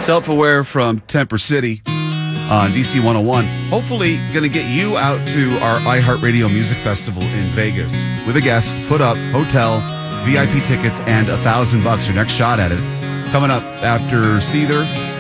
Self-Aware from Temper City on DC 101. Hopefully going to get you out to our iHeartRadio Music Festival in Vegas with a guest, put up, hotel, VIP tickets, and $1,000. Your next shot at it. Coming up after Seether